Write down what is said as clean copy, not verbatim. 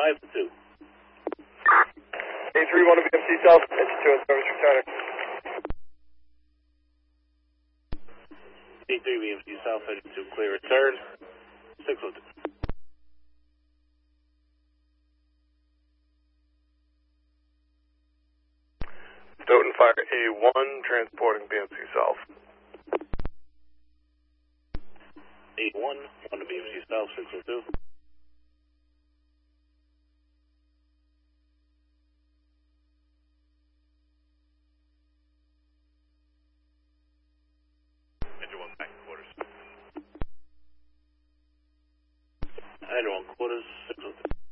5 to 2. A31 to BMC South, engine 2 in service returning. A3 BMC South, heading to clear return. 602. Stoughton Fire A1, transporting BMC South. A1, 1 to BMC South, 602. Engine 1 back quarters. Engine 1 quarters, 602.